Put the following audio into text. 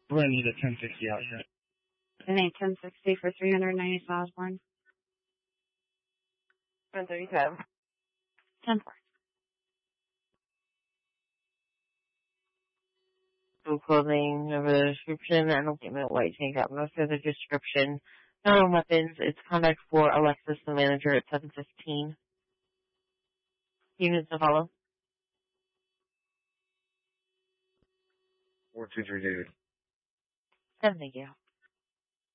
We're going to need a 1060 out here. I need 1060 for 390 Osborne. 1037. 10-4. Full clothing over the description. I don't think that white tank got most of the description. No weapons. It's contact for Alexis, the manager, at 7:15. Units to follow. 423, dude. 7, thank you.